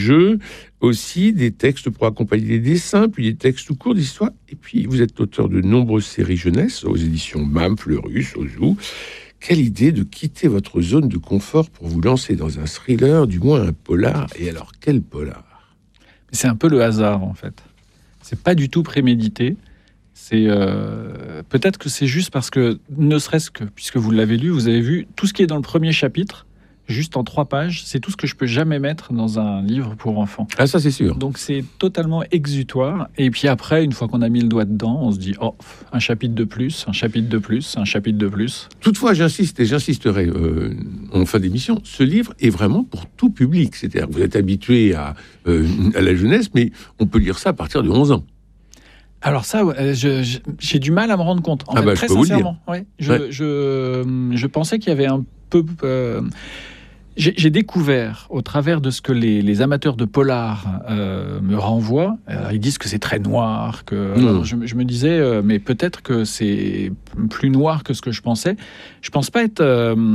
jeux, aussi des textes pour accompagner les dessins, puis des textes tout courts d'histoire. Et puis, vous êtes auteur de nombreuses séries jeunesse aux éditions MAM, Fleurus, Ozu. Quelle idée de quitter votre zone de confort pour vous lancer dans un thriller, du moins un polar. Et alors, quel polar ? C'est un peu le hasard, en fait. C'est pas du tout prémédité. C'est peut-être que c'est juste parce que, ne serait-ce que, puisque vous l'avez lu, vous avez vu tout ce qui est dans le premier chapitre, juste en 3 pages, c'est tout ce que je peux jamais mettre dans un livre pour enfants. Ah, ça c'est sûr. Donc c'est totalement exutoire. Et puis après, une fois qu'on a mis le doigt dedans, on se dit, oh, un chapitre de plus, un chapitre de plus, un chapitre de plus. Toutefois, j'insiste et j'insisterai en fin d'émission, ce livre est vraiment pour tout public. C'est-à-dire que vous êtes habitué à la jeunesse, mais on peut lire ça à partir de 11 ans. Alors ça, j'ai du mal à me rendre compte. En fait, très sincèrement. Ouais, je pensais qu'il y avait un peu... J'ai découvert, au travers de ce que les amateurs de polar me renvoient, ils disent que c'est très noir, alors, je me disais, mais peut-être que c'est plus noir que ce que je pensais. Je pense pas être...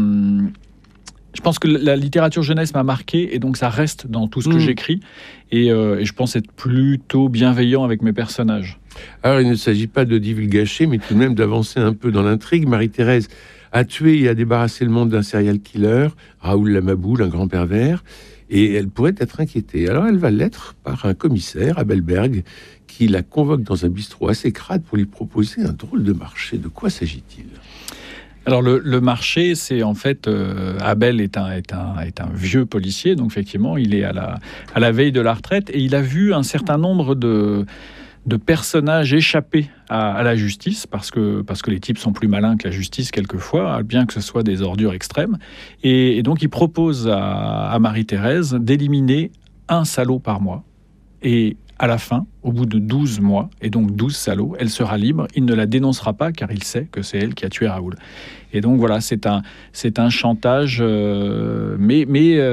je pense que la littérature jeunesse m'a marqué, et donc ça reste dans tout ce que j'écris, et je pense être plutôt bienveillant avec mes personnages. Alors, il ne s'agit pas de divulgacher, mais tout de même d'avancer un peu dans l'intrigue. Marie-Thérèse a tué et a débarrassé le monde d'un serial killer, Raoul Lamaboul, un grand pervers, et elle pourrait être inquiétée. Alors elle va l'être par un commissaire, Abelberg, qui la convoque dans un bistrot assez crade pour lui proposer un drôle de marché. De quoi s'agit-il ? Alors le marché, c'est en fait Abel est un vieux policier, donc effectivement il est à la veille de la retraite, et il a vu un certain nombre de personnages échappés à la justice, parce que les types sont plus malins que la justice quelquefois, bien que ce soit des ordures extrêmes. Et donc il propose à Marie-Thérèse d'éliminer un salaud par mois. Et à la fin, au bout de 12 mois, et donc 12 salauds, elle sera libre. Il ne la dénoncera pas, car il sait que c'est elle qui a tué Raoul. Et donc voilà, c'est un chantage. Mais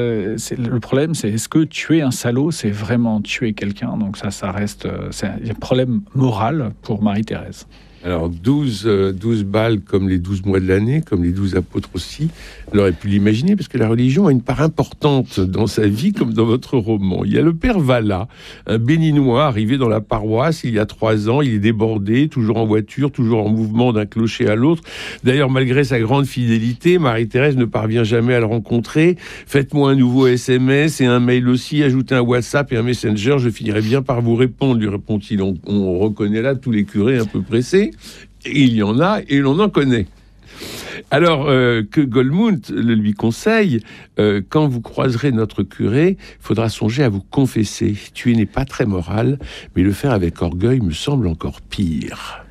le problème, c'est est-ce que tuer un salaud, c'est vraiment tuer quelqu'un ? Donc ça reste un problème moral pour Marie-Thérèse. Alors 12 balles comme les 12 mois de l'année, comme les 12 apôtres aussi, elle aurait pu l'imaginer, parce que la religion a une part importante dans sa vie, comme dans votre roman. Il y a le père Valla, un béninois arrivé dans la paroisse il y a 3 ans. Il est débordé, toujours en voiture, toujours en mouvement d'un clocher à l'autre. D'ailleurs, malgré sa grande fidélité, Marie-Thérèse ne parvient jamais à le rencontrer. Faites-moi un nouveau SMS et un mail aussi, ajoutez un WhatsApp et un Messenger, je finirai bien par vous répondre, lui répond-il. On reconnaît là tous les curés un peu pressés. Et il y en a, et l'on en connaît. Alors que Goldmund le lui conseille, quand vous croiserez notre curé, il faudra songer à vous confesser. Tuer n'est pas très moral, mais le faire avec orgueil me semble encore pire.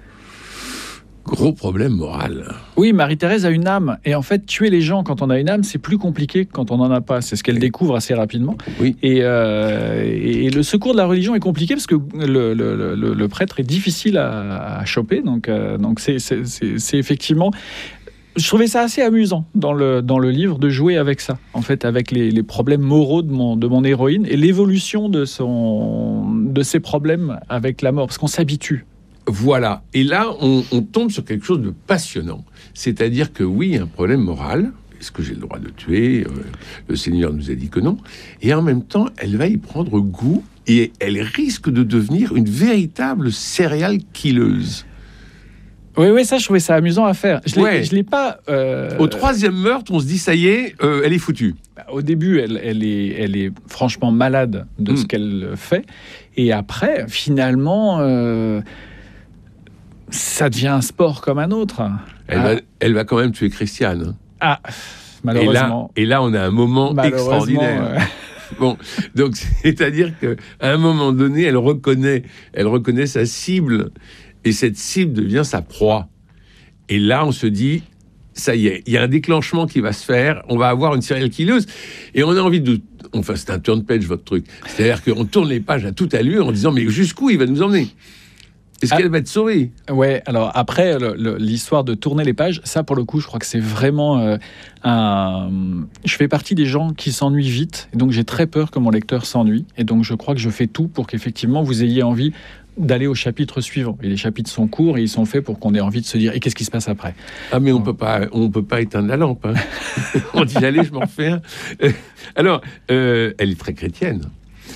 Gros problème moral. Oui, Marie-Thérèse a une âme. Et en fait, tuer les gens quand on a une âme, c'est plus compliqué que quand on n'en a pas. C'est ce qu'elle découvre assez rapidement. Oui. Et le secours de la religion est compliqué parce que le prêtre est difficile à choper. Donc c'est effectivement... Je trouvais ça assez amusant dans le livre de jouer avec ça, en fait, avec les problèmes moraux de mon héroïne et l'évolution de ses problèmes avec la mort, parce qu'on s'habitue. Voilà. Et là, on tombe sur quelque chose de passionnant. C'est-à-dire que oui, il y a un problème moral. Est-ce que j'ai le droit de tuer ? Le Seigneur nous a dit que non. Et en même temps, elle va y prendre goût et elle risque de devenir une véritable serial killeuse. Oui, ça, je trouvais ça amusant à faire. Je l'ai pas... Au 3e meurtre, on se dit, ça y est, elle est foutue. Au début, elle est franchement malade de ce qu'elle fait. Et après, finalement... ça devient un sport comme un autre. Elle va quand même tuer Christiane. Ah, malheureusement. Et là, on a un moment extraordinaire. Bon, donc c'est-à-dire qu'à un moment donné, elle reconnaît sa cible, et cette cible devient sa proie. Et là, on se dit, ça y est, il y a un déclenchement qui va se faire, on va avoir une serial killeuse, et on a envie de... Enfin, c'est un turn page, votre truc. C'est-à-dire qu'on tourne les pages à toute allure en disant, mais jusqu'où il va nous emmener ? Est-ce qu'elle va être sauvée ? Ouais, alors après, l'histoire de tourner les pages, ça pour le coup, je crois que c'est vraiment Je fais partie des gens qui s'ennuient vite, et donc j'ai très peur que mon lecteur s'ennuie, et donc je crois que je fais tout pour qu'effectivement vous ayez envie d'aller au chapitre suivant. Et les chapitres sont courts et ils sont faits pour qu'on ait envie de se dire, et qu'est-ce qui se passe après ? Ah, mais on peut pas éteindre la lampe. Hein. On dit, allez, je m'en refais un. Alors, elle est très chrétienne.